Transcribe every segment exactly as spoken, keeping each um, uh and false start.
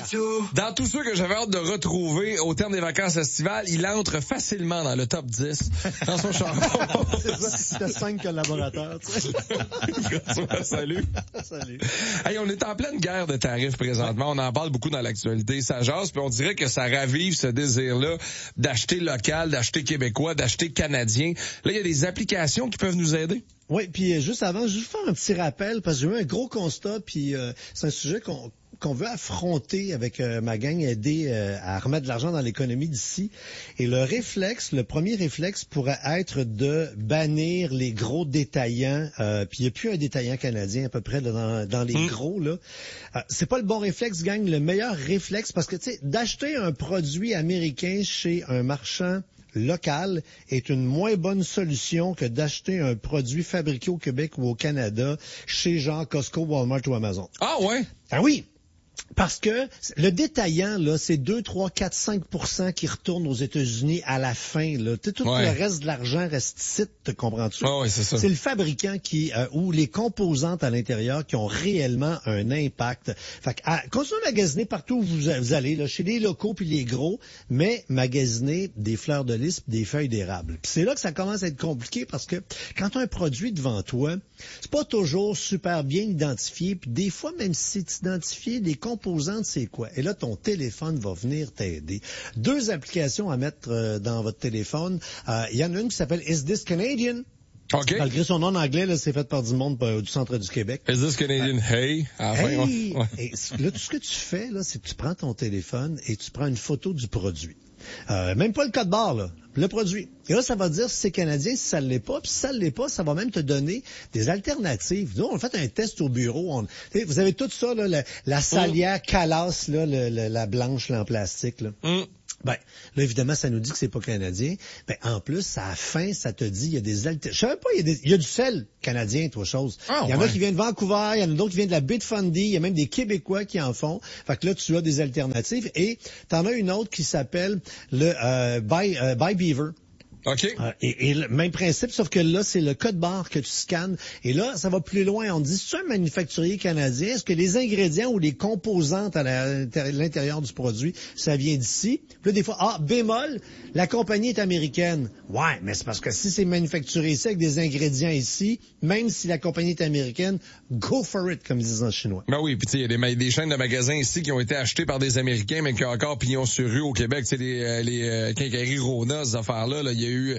Dans tous ceux que j'avais hâte de retrouver au terme des vacances estivales, il entre facilement dans le top dix. François Charon. C'est ça, c'était cinq collaborateurs, tu sais. François, salut. Salut. Hey, on est en pleine guerre de tarifs présentement. On en parle beaucoup dans l'actualité. Ça jase, puis on dirait que ça ravive ce désir-là d'acheter local, d'acheter québécois, d'acheter canadien. Là, il y a des applications qui peuvent nous aider. Oui, puis juste avant, je vais faire un petit rappel, parce que j'ai eu un gros constat, puis euh, c'est un sujet qu'on qu'on veut affronter avec euh, ma gang, aider euh, à remettre de l'argent dans l'économie d'ici. Et le réflexe, le premier réflexe pourrait être de bannir les gros détaillants. Euh, puis il n'y a plus un détaillant canadien à peu près là, dans, dans les mmh. gros. Là, euh, c'est pas le bon réflexe, gang. Le meilleur réflexe, parce que tu sais, d'acheter un produit américain chez un marchand local est une moins bonne solution que d'acheter un produit fabriqué au Québec ou au Canada chez genre Costco, Walmart ou Amazon. Ah ouais? Ah oui! Parce que le détaillant, là, c'est deux, trois, quatre, cinq pour cent qui retournent aux États-Unis à la fin. Là. Tout ouais. le reste de l'argent reste ici, te comprends-tu? Oh, ouais, c'est ça. C'est le fabricant qui euh, ou les composantes à l'intérieur qui ont réellement un impact. Fait que, à, continuez à magasiner partout où vous, vous allez, là, chez les locaux puis les gros, mais magasiner des fleurs de lys, des feuilles d'érable. Puis c'est là que ça commence à être compliqué parce que quand tu as un produit devant toi, c'est pas toujours super bien identifié. Puis des fois, même si c'est identifié, des composantes, c'est quoi? Et là, ton téléphone va venir t'aider. Deux applications à mettre euh, dans votre téléphone. Il euh, y en a une qui s'appelle Is This Canadian? Okay. Malgré son nom en anglais, là, c'est fait par du monde euh, du centre du Québec. Is This Canadian? Euh, hey! À la hey! Fin, ouais. Et là, tout ce que tu fais, là, c'est que tu prends ton téléphone et tu prends une photo du produit. Euh, même pas le code barre, là. Le produit. Et là, ça va dire si c'est canadien, si ça ne l'est pas. Puis si ça ne l'est pas, ça va même te donner des alternatives. Nous, on a fait un test au bureau. On, vous avez tout ça, là, la, la salière mm. calasse, là, le, le, la blanche là, en plastique. Là. Mm. Ben, là, évidemment, ça nous dit que c'est pas canadien. Ben, en plus, à la fin, ça te dit, il y a des alternatives. Je savais pas, il y a des, il y a du sel canadien, toi, chose. Oh, il y en ouais. a qui viennent de Vancouver, il y en a d'autres qui viennent de la baie de Fundy, il y a même des Québécois qui en font. Fait que là, tu as des alternatives. Et t'en as une autre qui s'appelle le, euh, Buy, euh, Buy Beaver. OK. Euh, et, et le même principe, sauf que là, c'est le code barre que tu scannes. Et là, ça va plus loin. On dit, c'est un manufacturier canadien? Est-ce que les ingrédients ou les composantes à l'intérieur du produit, ça vient d'ici? Puis là, des fois, ah, bémol, la compagnie est américaine. Ouais, mais c'est parce que si c'est manufacturé ici avec des ingrédients ici, même si la compagnie est américaine, go for it, comme ils disent en chinois. Ben oui, puis tu sais, il y a des, des chaînes de magasins ici qui ont été achetées par des Américains, mais qui ont encore pignon sur rue au Québec. Tu sais, les, les euh, quincailleries Rona, ces affaires-là, là, il y a eu,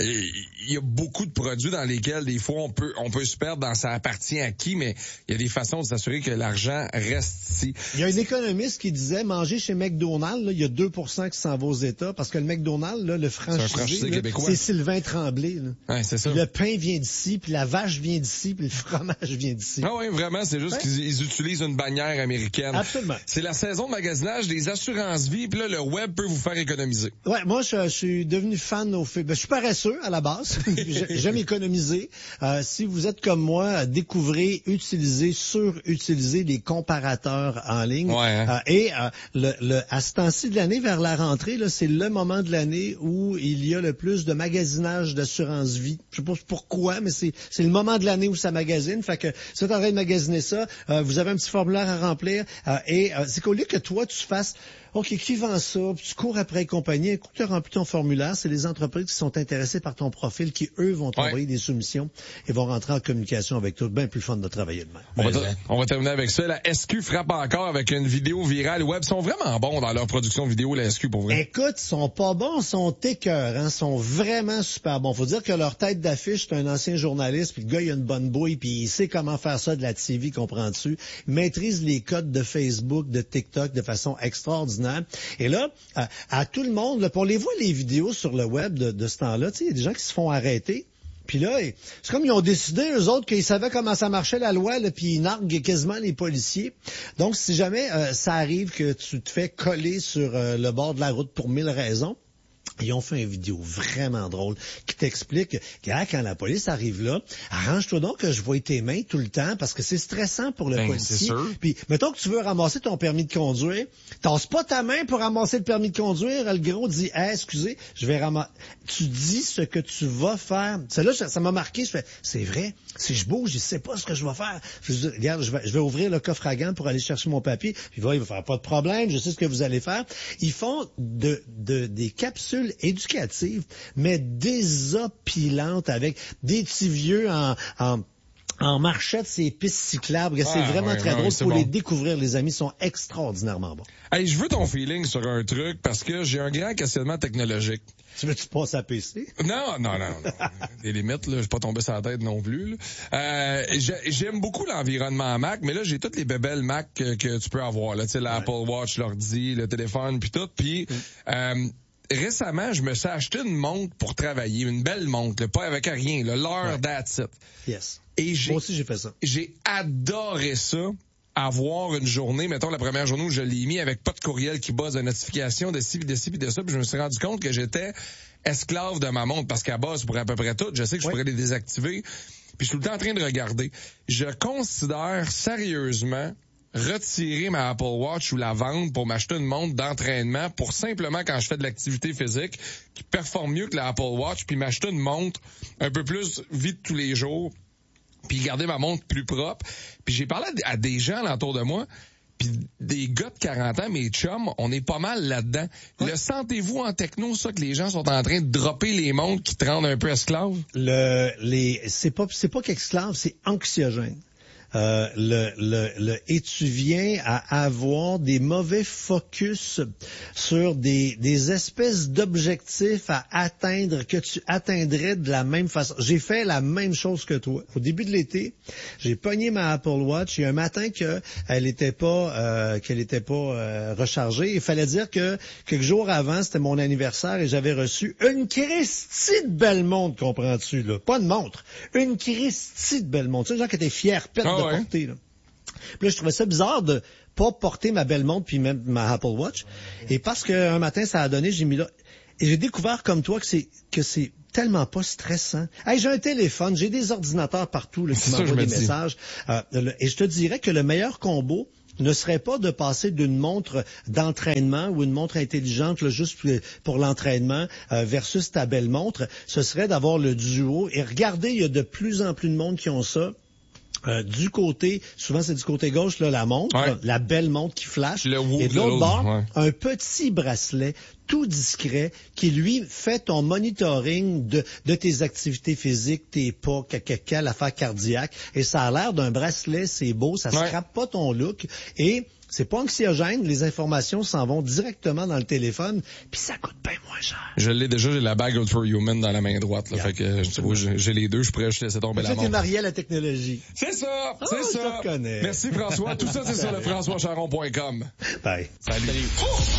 il y a beaucoup de produits dans lesquels des fois on peut on peut se perdre dans ça appartient à qui, mais il y a des façons de s'assurer que l'argent reste ici. Il y a un économiste qui disait manger chez McDonald's, là, il y a deux pour cent qui s'en va aux États parce que le McDonald's, là, le franchisé, là, c'est Sylvain Tremblay. Là. Ouais, c'est ça. Puis le pain vient d'ici, puis la vache vient d'ici, puis le fromage vient d'ici. Ah oui, vraiment, c'est juste ouais. qu'ils ils utilisent une bannière américaine. Absolument. C'est la saison de magasinage des assurances-vie, puis là, le web peut vous faire économiser. Ouais, moi, je, je suis devenu fan au fait. Ben, je suis paresseux à la base. J'aime économiser. Euh, si vous êtes comme moi, découvrez, utilisez, surutilisez des comparateurs en ligne. Ouais, hein? euh, et euh, le, le, à ce temps-ci de l'année, vers la rentrée, là, c'est le moment de l'année où il y a le plus de magasinage d'assurance-vie. Je sais pas pourquoi, mais c'est c'est le moment de l'année où ça magasine. Fait que si vous êtes en train de magasiner ça, euh, vous avez un petit formulaire à remplir. Euh, et euh, c'est qu'au lieu que toi, tu fasses OK, qui vend ça? Puis tu cours après les compagnies. Écoute, tu as rempli ton formulaire. C'est les entreprises qui sont intéressées par ton profil qui, eux, vont t'envoyer ouais. des soumissions et vont rentrer en communication avec toi. Bien plus fun de travailler de même. On va, on va terminer avec ça. La S Q frappe encore avec une vidéo virale web. Ils sont vraiment bons dans leur production vidéo, la S Q, pour vrai. Écoute, ils sont pas bons, ils sont écœurants. Ils sont vraiment super bons. Faut dire que leur tête d'affiche, c'est un ancien journaliste, puis le gars, il a une bonne bouille, puis il sait comment faire ça de la T V, comprends-tu? Il maîtrise les codes de Facebook, de TikTok de façon extraordinaire. Et là, à, à tout le monde, là, pour les voir les vidéos sur le web de, de ce temps-là, tu sais, il y a des gens qui se font arrêter. Puis là, c'est comme ils ont décidé, eux autres, qu'ils savaient comment ça marchait la loi, là, puis ils narguent quasiment les policiers. Donc, si jamais euh, ça arrive que tu te fais coller sur euh, le bord de la route pour mille raisons, Ils ont fait une vidéo vraiment drôle qui t'explique que ah, quand la police arrive là, arrange-toi donc que je vois tes mains tout le temps parce que c'est stressant pour le ben, policier. C'est sûr. Puis, mettons que tu veux ramasser ton permis de conduire, tasses pas ta main pour ramasser le permis de conduire. Le gros dit, hey, excusez, je vais ramasser. Tu dis ce que tu vas faire. Celle-là, ça m'a marqué. Je fais, c'est vrai. Si je bouge, je sais pas ce que je vais faire. Je dis, regarde, je vais, je vais ouvrir le coffre à gants pour aller chercher mon papier. Puis, il va, il va faire pas de problème. Je sais ce que vous allez faire. Ils font de, de, des capsules éducatives, mais désopilantes avec des petits vieux en, en en marchette ces pistes cyclables. C'est ah, vraiment ouais, très ouais, drôle. Il faut bon. les découvrir, les amis. Ils sont extraordinairement bons. Hey, je veux ton feeling sur un truc parce que j'ai un grand questionnement technologique. Tu veux-tu passer à P C? Non, non, non, non. Des limites, là. Je vais pas tomber sur la tête non plus, là. Euh, j'aime beaucoup l'environnement Mac, mais là, j'ai toutes les bébelles Mac que, que tu peux avoir, là. Tu sais, l'Apple ouais. Watch, l'ordi, le téléphone, puis tout. Puis, mm. euh, récemment, je me suis acheté une montre pour travailler, une belle montre, là, pas avec rien, là, l'heure ouais. that's it. Yes. Et j'ai, moi aussi, j'ai fait ça. J'ai adoré ça, avoir une journée, mettons la première journée où je l'ai mis avec pas de courriel qui buzz de notification de ci, de ci, de ça, puis je me suis rendu compte que j'étais esclave de ma montre parce qu'à base, pour à peu près tout, je sais que je oui. pourrais les désactiver, puis je suis tout le temps en train de regarder. Je considère sérieusement retirer ma Apple Watch ou la vendre pour m'acheter une montre d'entraînement pour simplement quand je fais de l'activité physique qui performe mieux que la Apple Watch, puis m'acheter une montre un peu plus vite tous les jours, puis garder ma montre plus propre. Puis j'ai parlé à des gens alentour de moi, puis des gars de quarante ans, mes chums, on est pas mal là-dedans. Ouais. Le sentez-vous en techno, ça, que les gens sont en train de dropper les montres qui te rendent un peu esclave? Le, les, c'est pas, c'est pas qu'esclave, c'est anxiogène. Euh, le, le, le, et tu viens à avoir des mauvais focus sur des, des espèces d'objectifs à atteindre que tu atteindrais de la même façon. J'ai fait la même chose que toi. Au début de l'été, j'ai pogné ma Apple Watch. Il y a un matin que elle était pas, euh, qu'elle était pas euh, rechargée. Il fallait dire que quelques jours avant, c'était mon anniversaire et j'avais reçu une Christie de belle montre, comprends-tu là? Pas de montre, une Christie de belle montre. Tu sais, gens qui étaient fiers, pète oh. de porter, là. Puis là, je trouvais ça bizarre de pas porter ma belle montre puis même ma Apple Watch. Et parce qu'un matin, ça a donné, j'ai mis là. Et j'ai découvert comme toi que c'est que c'est tellement pas stressant. Hey, j'ai un téléphone, j'ai des ordinateurs partout là, qui m'envoient des messages. Euh, le, et je te dirais que le meilleur combo ne serait pas de passer d'une montre d'entraînement ou une montre intelligente là, juste pour l'entraînement euh, versus ta belle montre. Ce serait d'avoir le duo. Et regardez, il y a de plus en plus de monde qui ont ça. Euh, du côté, souvent c'est du côté gauche, là, la montre, ouais. la belle montre qui flash. Le et de l'autre bord, ouais. un petit bracelet tout discret qui, lui, fait ton monitoring de, de tes activités physiques, tes pas, caca, l'affaire cardiaque. Et ça a l'air d'un bracelet, c'est beau, ça ouais. scrape pas ton look. Et c'est pas anxiogène, les informations s'en vont directement dans le téléphone, puis ça coûte bien moins cher. Je l'ai déjà, j'ai la bague Ultra Human dans la main droite, là, yeah, fait que tu vois, j'ai les deux, je pourrais juste laisser tomber la montre. Tu t'es marié à la technologie. C'est ça, c'est oh, ça. Je te reconnais. Merci François, tout ça c'est sur le françois charon point com. Bye. Salut. Salut.